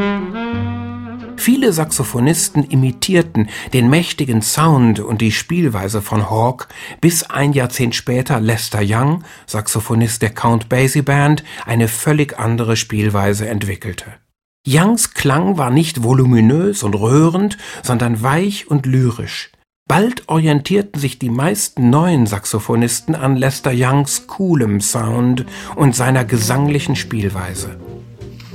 Viele Saxophonisten imitierten den mächtigen Sound und die Spielweise von Hawke, bis ein Jahrzehnt später Lester Young, Saxophonist der Count Basie Band, eine völlig andere Spielweise entwickelte. Youngs Klang war nicht voluminös und rührend, sondern weich und lyrisch. Bald orientierten sich die meisten neuen Saxophonisten an Lester Youngs coolem Sound und seiner gesanglichen Spielweise.